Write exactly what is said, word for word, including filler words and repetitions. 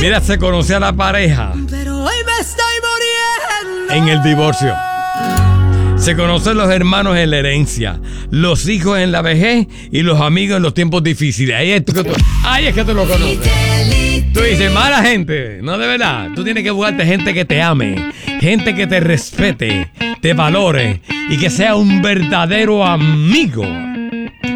Mira, se conoce a la pareja Pero hoy me estoy muriendo. en el divorcio. Se conocen los hermanos en la herencia, los hijos en la vejez y los amigos en los tiempos difíciles. Ahí es, que tú, ahí es que tú lo conoces. Tú dices, mala gente. No, de verdad. Tú tienes que buscarte gente que te ame, gente que te respete, te valore y que sea un verdadero amigo.